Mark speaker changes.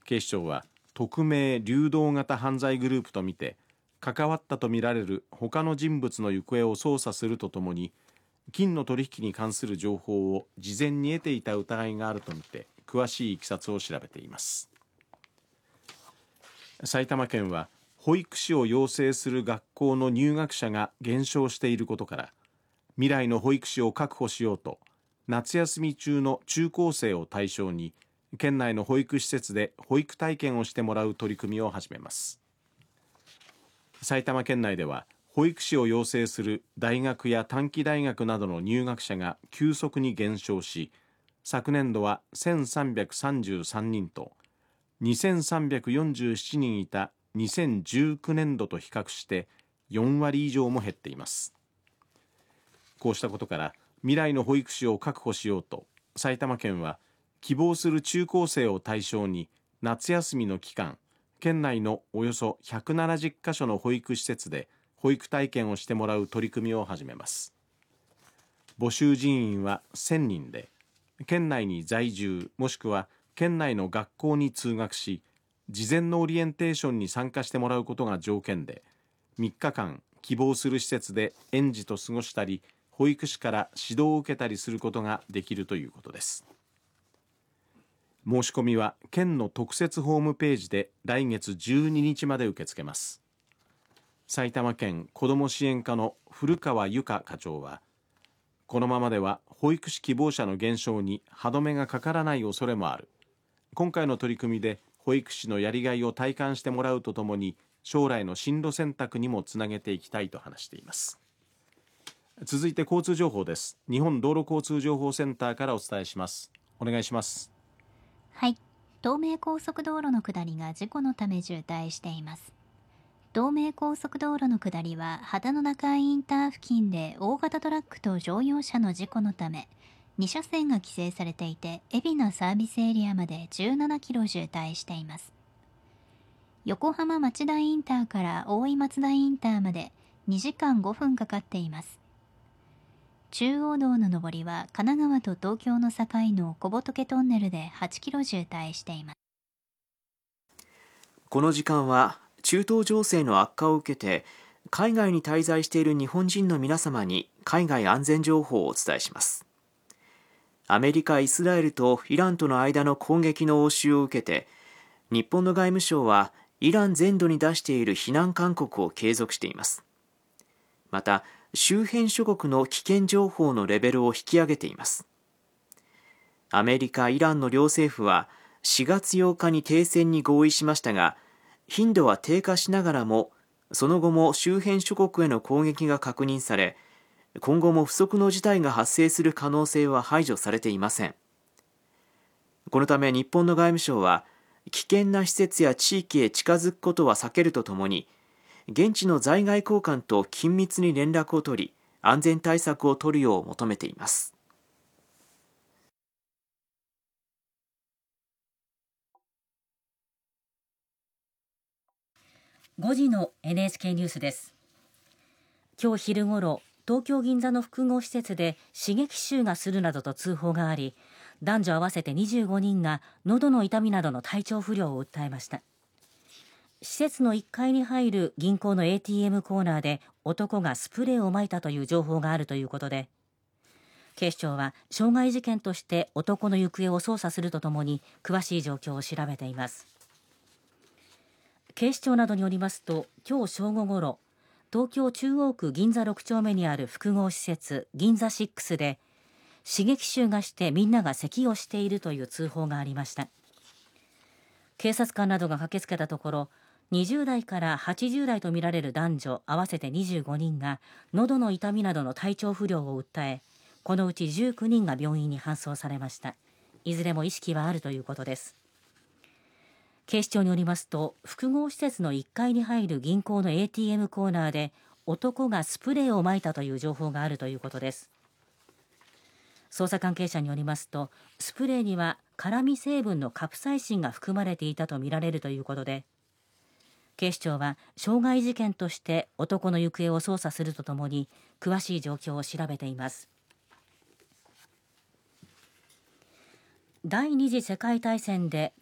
Speaker 1: 警視庁は匿名流動型犯罪グループとみて関わったとみられる他の人物の行方を捜査するとともに、金の取引に関する情報を事前に得ていた疑いがあるとみて詳しいいきさつを調べています。埼玉県は保育士を養成する学校の入学者が減少していることから、未来の保育士を確保しようと夏休み中の中高生を対象に県内の保育施設で保育体験をしてもらう取り組みを始めます。埼玉県内では保育士を養成する大学や短期大学などの入学者が急速に減少し、昨年度は1333人と2347人いた2019年度と比較して4割以上も減っています。こうしたことから未来の保育士を確保しようと、埼玉県は希望する中高生を対象に夏休みの期間、県内のおよそ170カ所の保育施設で保育体験をしてもらう取り組みを始めます。募集人員は1000人で、県内に在住もしくは県内の学校に通学し、事前のオリエンテーションに参加してもらうことが条件で、3日間希望する施設で園児と過ごしたり、保育士から指導を受けたりすることができるということです。申し込みは県の特設ホームページで来月12日まで受け付けます。埼玉県子ども支援課の古川由香課長は、このままでは保育士希望者の減少に歯止めがかからない恐れもある。今回の取り組みで保育士のやりがいを体感してもらうとともに、将来の進路選択にもつなげていきたいと話しています。続いて交通情報です。日本道路交通情報センターからお伝えします。お願いします。
Speaker 2: はい、東名高速道路の下りが事故のため渋滞しています。東名高速道路の下りは秦野中井インター付近で大型トラックと乗用車の事故のため2車線が規制されていて、海老名サービスエリアまで17キロ渋滞しています。横浜町田インターから大井松田インターまで2時間5分かかっています。中央道の上りは神奈川と東京の境の小仏トンネルで8キロ渋滞しています。
Speaker 3: この時間は中東情勢の悪化を受けて海外に滞在している日本人の皆様に海外安全情報をお伝えします。アメリカ、イスラエルとイランとの間の攻撃の応酬を受けて、日本の外務省はイラン全土に出している非難勧告を継続しています。また周辺諸国の危険情報のレベルを引き上げています。アメリカ、イランの両政府は4月8日に停戦に合意しましたが、頻度は低下しながらもその後も周辺諸国への攻撃が確認され、今後も不測の事態が発生する可能性は排除されていません。このため日本の外務省は危険な施設や地域へ近づくことは避けるとともに、現地の在外公館と緊密に連絡を取り、安全対策を取るよう求めています。
Speaker 4: 5時の NHK ニュースです。今日昼ごろ、東京銀座の複合施設で刺激臭がするなどと通報があり、男女合わせて25人が喉の痛みなどの体調不良を訴えました。施設の1階に入る銀行の ATM コーナーで男がスプレーを撒いたという情報があるということで、警視庁は傷害事件として男の行方を捜査するとともに詳しい状況を調べています。警視庁などによりますと、今日正午ごろ、東京中央区銀座6丁目にある複合施設銀座6で刺激臭がしてみんなが咳をしているという通報がありました。警察官などが駆けつけたところ、20代から80代とみられる男女合わせて25人が喉の痛みなどの体調不良を訴え、このうち19人が病院に搬送されました。いずれも意識はあるということです。警視庁によりますと、複合施設の1階に入る銀行の ATM コーナーで男がスプレーを撒いたという情報があるということです。捜査関係者によりますと、スプレーには辛味成分のカプサイシンが含まれていたとみられるということで、警視庁は傷害事件として男の行方を捜査するとともに詳しい状況を調べています。第二次世界大戦で